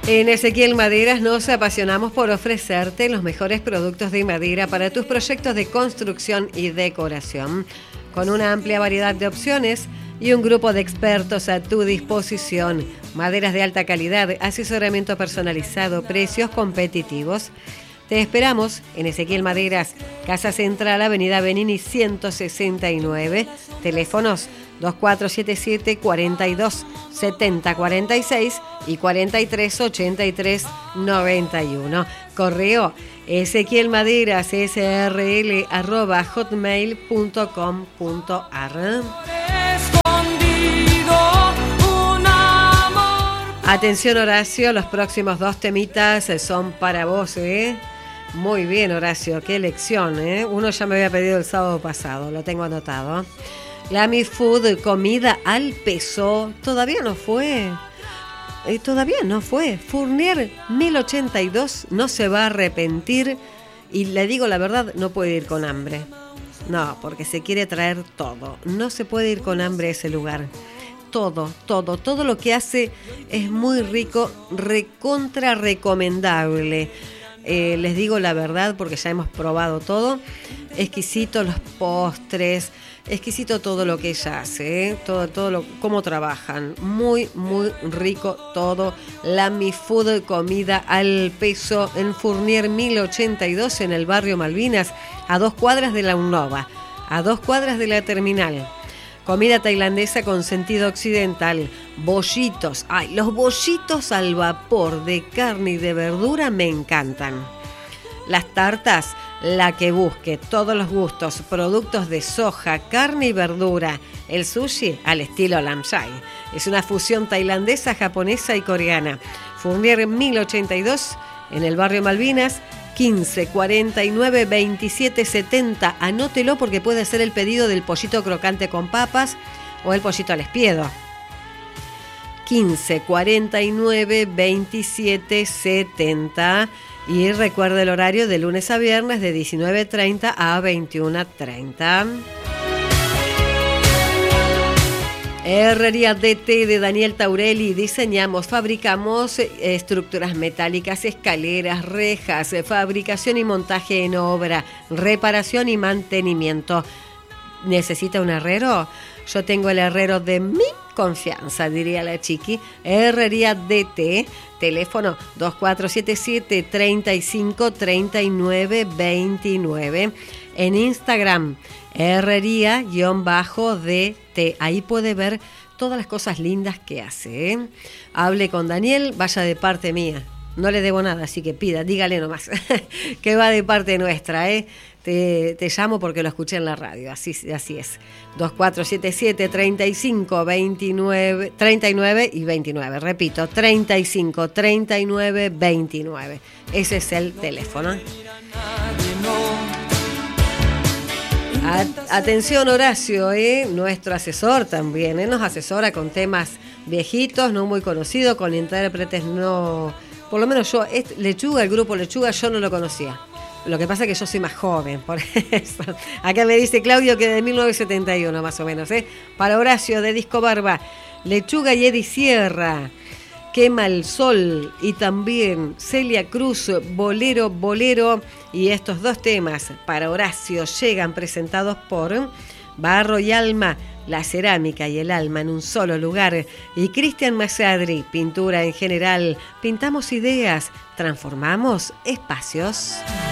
En Ezequiel Maderas nos apasionamos por ofrecerte los mejores productos de madera para tus proyectos de construcción y decoración, con una amplia variedad de opciones y un grupo de expertos a tu disposición. Maderas de alta calidad, asesoramiento personalizado, precios competitivos. Te esperamos en Ezequiel Maderas, Casa Central, Avenida Benini 169, teléfonos 2477 42 70 46 y 43 83 91. Correo ezequielmaderas@hotmail.com.ar. Atención, Horacio, los próximos 2 temitas son para vos, ¿eh? Muy bien, Horacio, qué elección, ¿eh? Uno ya me había pedido el sábado pasado, lo tengo anotado. Glammy Food, comida al peso, todavía no fue. Fournier 1082 no se va a arrepentir y le digo la verdad, no puede ir con hambre. No, porque se quiere traer todo. No se puede ir con hambre a ese lugar. Todo lo que hace es muy rico, recontra recomendable. Les digo la verdad porque ya hemos probado todo. Exquisito los postres, exquisito todo lo que ella hace, ¿eh? Cómo trabajan. Muy, muy rico todo. Glammy Food, comida al peso en Fournier 1082 en el barrio Malvinas, a 2 cuadras de la UNOVA, a 2 cuadras de la terminal. Comida tailandesa con sentido occidental. Bollitos. Ay, los bollitos al vapor de carne y de verdura me encantan. Las tartas, la que busque, todos los gustos, productos de soja, carne y verdura. El sushi al estilo Lam Chai. Es una fusión tailandesa, japonesa y coreana. Fournier 1082 en el barrio Malvinas, 15 49 27 70. Anótelo porque puede ser el pedido del pollito crocante con papas o el pollito al espiedo. 15 49 27 70. Y recuerda el horario de lunes a viernes de 19:30 a 21:30. Herrería DT de Daniel Taurelli. Diseñamos, fabricamos estructuras metálicas, escaleras, rejas, fabricación y montaje en obra, reparación y mantenimiento. ¿Necesita un herrero? Yo tengo el herrero de mi confianza, diría la chiqui. Herrería DT, teléfono 2477 35 39 29. En Instagram, herrería_DT. Ahí puede ver todas las cosas lindas que hace, ¿eh? Hable con Daniel, vaya de parte mía. No le debo nada, así que pida, dígale nomás que va de parte nuestra, ¿eh? Te llamo porque lo escuché en la radio, así es. 2477 35 29 39 y 29. Repito, 35 39 29. Ese es el teléfono. Atención, Horacio, nuestro asesor también, nos asesora con temas viejitos, no muy conocidos, con intérpretes no... Por lo menos yo, Lechuga, el grupo Lechuga, yo no lo conocía. Lo que pasa es que yo soy más joven, por eso. Acá me dice Claudio que de 1971 más o menos, Para Horacio de Disco Barba, Lechuga y Eddie Sierra, Quema el Sol, y también Celia Cruz, Bolero. Y estos 2 temas para Horacio llegan presentados por Barro y Alma, la cerámica y el alma en un solo lugar. Y Cristian Masadri, pintura en general. Pintamos ideas, transformamos espacios.